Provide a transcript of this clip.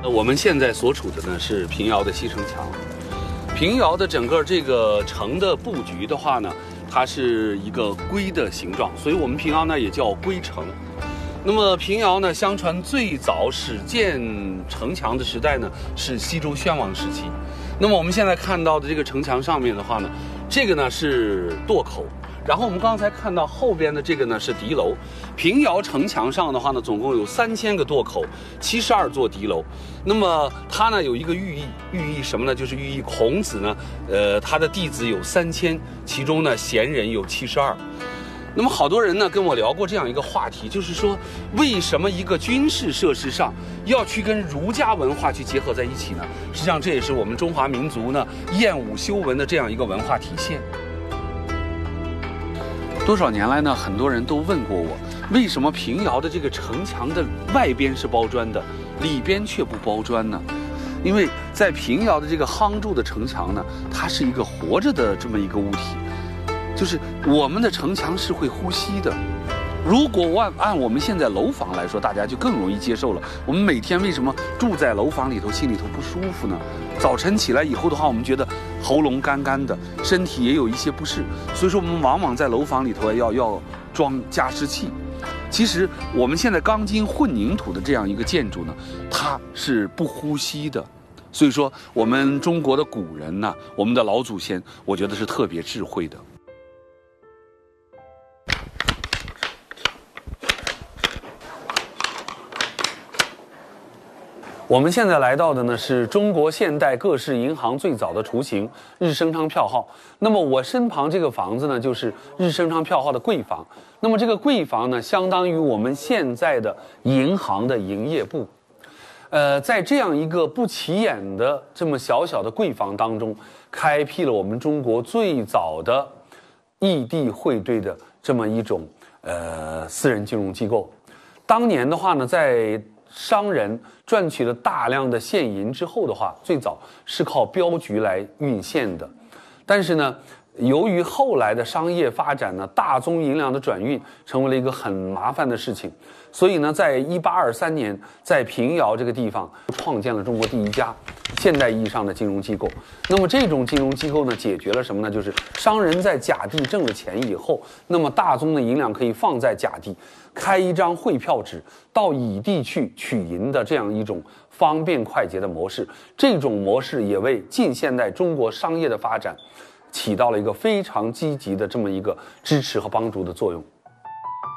我们现在所处的呢是平遥的西城墙。平遥的整个这个城的布局的话呢，它是一个龟的形状，所以我们平遥呢也叫龟城。那么平遥呢，相传最早始建城墙的时代呢是西周宣王时期。那么我们现在看到的这个城墙上面的话呢，这个呢是垛口。然后我们刚才看到后边的这个呢是敌楼，平遥城墙上的话呢，总共有3000个垛口，72座敌楼。那么它呢有一个寓意什么呢？就是寓意孔子呢，他的弟子有3000，其中呢贤人有72。那么好多人呢跟我聊过这样一个话题，就是说为什么一个军事设施上要去跟儒家文化去结合在一起呢？实际上这也是我们中华民族呢厌武修文的这样一个文化体现。多少年来呢，很多人都问过我，为什么平遥的这个城墙的外边是包砖的，里边却不包砖呢？因为在平遥的这个夯筑的城墙呢，它是一个活着的这么一个物体，就是我们的城墙是会呼吸的。如果按我们现在楼房来说，大家就更容易接受了。我们每天为什么住在楼房里头，心里头不舒服呢？早晨起来以后的话，我们觉得喉咙干干的，身体也有一些不适，所以说我们往往在楼房里头要装加湿器。其实我们现在钢筋混凝土的这样一个建筑呢，它是不呼吸的。所以说我们中国的古人呢，我们的老祖先，我觉得是特别智慧的。我们现在来到的呢是中国现代各式银行最早的雏形日升昌票号。那么我身旁这个房子呢就是日升昌票号的柜房。那么这个柜房呢相当于我们现在的银行的营业部。在这样一个不起眼的这么小小的柜房当中，开辟了我们中国最早的异地汇兑的这么一种私人金融机构。当年的话呢，在商人赚取了大量的现银之后的话，最早是靠镖局来运现的。但是呢，由于后来的商业发展呢，大宗银两的转运成为了一个很麻烦的事情。所以呢，在1823年，在平遥这个地方创建了中国第一家现代意义上的金融机构。那么这种金融机构呢，解决了什么呢？就是商人在甲地挣了钱以后，那么大宗的银两可以放在甲地，开一张汇票纸到乙地去取银的这样一种方便快捷的模式。这种模式也为近现代中国商业的发展起到了一个非常积极的这么一个支持和帮助的作用。